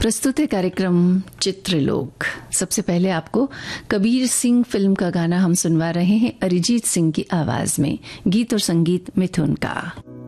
प्रस्तुत है कार्यक्रम चित्रलोक। सबसे पहले आपको कबीर सिंह फिल्म का गाना हम सुनवा रहे हैं अरिजीत सिंह की आवाज में। गीत और संगीत मिथुन का।